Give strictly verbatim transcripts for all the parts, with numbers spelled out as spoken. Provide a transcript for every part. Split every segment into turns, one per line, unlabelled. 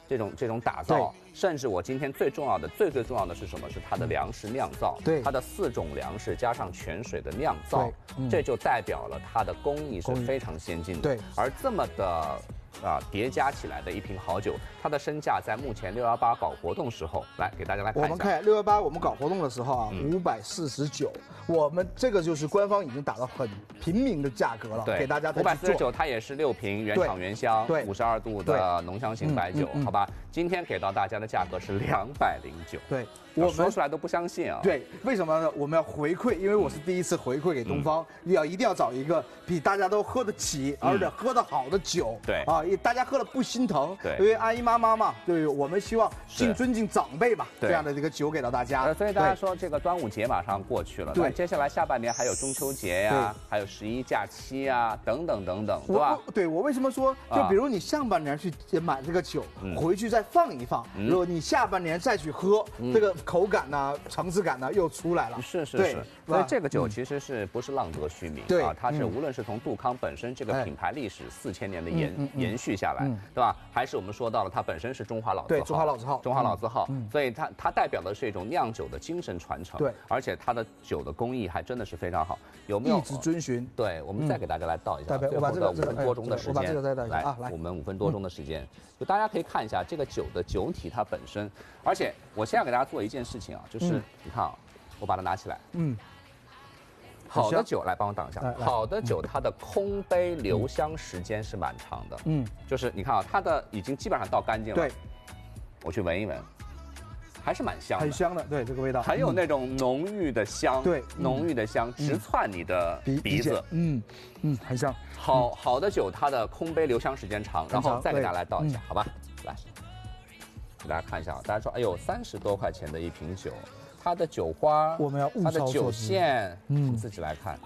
这种这种打造，甚至我今天最重要的、最最重要的是什么？是它的粮食酿造，
对，
它的四种粮食加上泉水的酿造，嗯、这就代表了它的工艺是非常先进的。
对，
而这么的。啊，叠加起来的一瓶好酒，它的身价在目前六幺八搞活动时候，来给大家来看一下。
我们看六幺八我们搞活动的时候啊，五百四十九，我们这个就是官方已经打到很平民的价格了，
对，
给大家
五百四十九，它也是六瓶原厂原香，
对，
五十二度的浓香型白酒，
嗯嗯嗯、
好吧？今天给到大家的价格是两百零九，
对。
我说出来都不相信啊！
对，为什么呢？我们要回馈，因为我是第一次回馈给东方，嗯、要一定要找一个比大家都喝得起，嗯、而且喝得好的酒。
对
啊，大家喝了不心疼。
对，
因为阿姨妈妈嘛，对，我们希望敬尊敬长辈嘛，这样的这个酒给到大家。
呃，所以大家说这个端午节马上过去了，
对，
接下来下半年还有中秋节呀，还有十一假期呀，等等等等，对吧？
对，我为什么说，就比如你上半年去买这个酒，
嗯、
回去再放一放，
嗯、
如果你下半年再去喝，嗯、这个口感呢？层次感呢又出来了，
是是是，所以这个酒其实是不是浪得虚名啊？它是无论是从杜康本身这个品牌历史四千年的延延续下来，对吧？还是我们说到了它本身是中华老字号，
对中华老字号，
中华老字号，所以它它代表的是一种酿酒的精神传承，
对，
而且它的酒的工艺还真的是非常好，有没有
一直遵循？
对，我们再给大家来倒一下，
最
后的五分多钟的时间，
来
啊，来，我们五分多钟的时间，就大家可以看一下这个酒的酒体它本身，而且我现在给大家做一件事情啊，就是你看啊。我把它拿起来，嗯，好的酒来帮我挡一下。好的酒，它的空杯留香时间是蛮长的，嗯，就是你看啊，它的已经基本上倒干净了。
对，
我去闻一闻，还是蛮香的，
很香的，对这个味道，
很有那种浓郁的香，
对，
浓郁的香直窜你的鼻子，
嗯嗯，很香。
好好的酒，它的空杯留香时间长，然后再给大家来倒一下，好吧？来，给大家看一下啊，大家说，哎呦，三十多块钱的一瓶酒。它的酒花，
我们要
它的酒线，嗯，自己来看，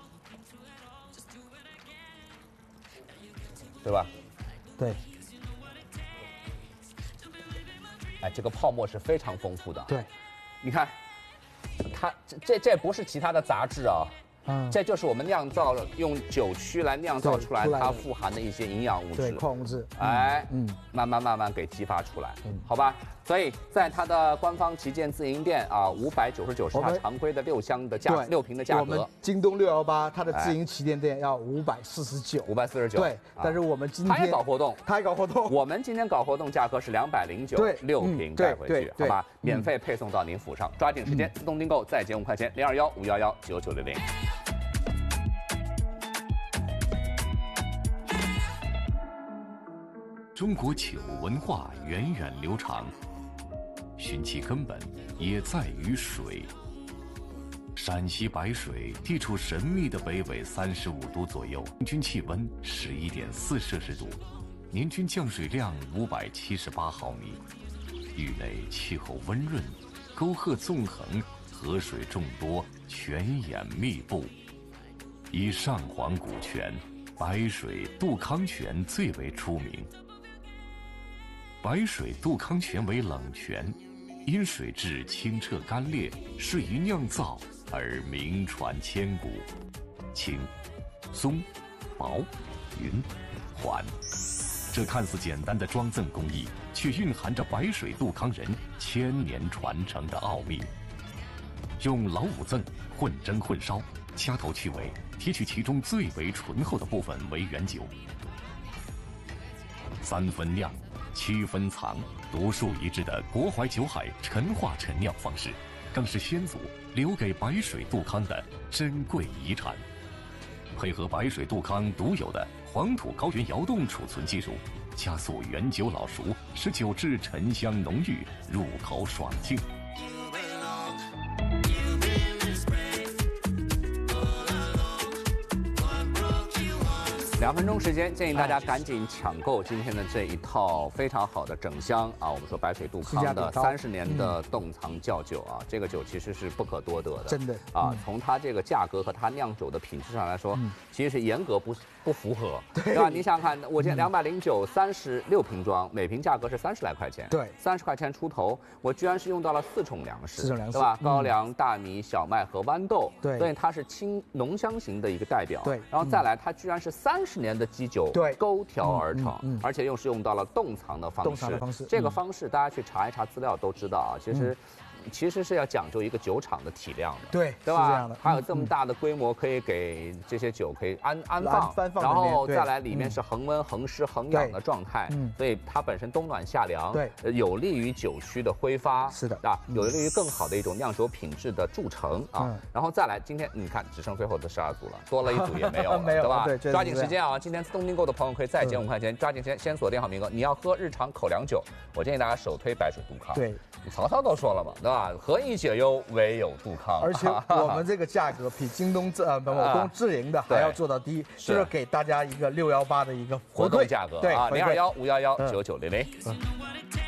对吧？
对。
哎，这个泡沫是非常丰富的。
对，
你看，它这这这不是其他的杂质啊，嗯，这就是我们酿造用酒曲来酿造出来它富含的一些营养物质、
对矿物质，
哎，嗯，慢慢慢慢给激发出来，嗯，好吧。所以在它的官方旗舰自营店啊，五百九十九是它常规的六箱的价，六瓶的价格。
我们京东六幺八它的自营旗舰店要五百四十九，
五百四十九。
对，但是我们今天
它也搞活动，
它也搞活动。
我们今天搞活动价格是两百零九，对，六瓶带回去，好吧，免费配送到您府上，抓紧时间，自动订购再减五块钱，零二幺五幺幺九九六零。
中国酒文化源远流长，寻其根本也在于水。陕西白水地处神秘的北纬三十五度左右，平均气温十一点四摄氏度，年均降水量五百七十八毫米。域内气候温润，沟壑纵横，河水众多，泉眼密布。以上皇古泉、白水、杜康泉最为出名。白水杜康泉为冷泉，因水质清澈干裂，适于酿造而名传千古。清、松、薄、匀、缓，这看似简单的装赠工艺，却蕴含着白水杜康人千年传承的奥秘。用老五赠混蒸混烧，掐头去尾，提取其中最为醇厚的部分为原酒。三分酿，七分藏，独树一帜的国怀酒海陈化陈酿方式，更是先祖留给白水杜康的珍贵遗产。配合白水杜康独有的黄土高原窑洞储存技术，加速原酒老熟，使酒质沉香浓郁，入口爽净。
两分钟时间，建议大家赶紧抢购今天的这一套非常好的整箱啊！我们说白水杜康的三十年的冻藏窖酒啊，这个酒其实是不可多得的，
真的
啊！从它这个价格和它酿酒的品质上来说，其实是严格不不符合，对吧？你想想看，我今天两百零九三十六瓶装，每瓶价格是三十来块钱，
对，
三十块钱出头，我居然是用到了四种粮食，
四种粮食，
对吧？高粱、大米、小麦和豌豆，
对，
所以它是清浓香型的一个代表，
对，
然后再来，它居然是三十。 十年的基酒，
对，
勾调而成，
嗯嗯嗯、
而且又是用到了冻藏的方式。
冻藏的方式，
这个方式大家去查一查资料都知道啊，其实。嗯其实是要讲究一个酒厂的体量的，
对，
对吧？
是这样的，
还有这么大的规模，可以给这些酒可以安安放，
安放，
然后再来里面是恒温、恒湿、恒氧的状态，
嗯，
所以它本身冬暖夏凉，
对，
有利于酒曲的挥发，
是的，
啊，有利于更好的一种酿酒品质的铸成啊。然后再来，今天你看只剩最后的十二组了，多了一组也没有了，
没有，
对吧？
对，
抓紧时间啊！今天自动订购的朋友可以再减五块钱，抓紧时间先锁定好名额。你要喝日常口粮酒，我建议大家首推白水杜康。
对，
曹操都说了嘛，对吧？何以解忧，唯有杜康。
而且我们这个价格比京东呃某东自营的还要做到低，就是给大家一个六幺八的一个
活动价格，
对，
啊，零二幺五幺幺九九零零。